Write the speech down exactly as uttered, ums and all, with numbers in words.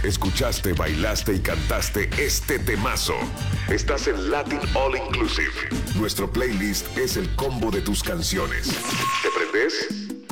Escuchaste, bailaste y cantaste este temazo. Estás en Latin All Inclusive. Nuestro playlist es el combo de tus canciones. ¿Te prendes?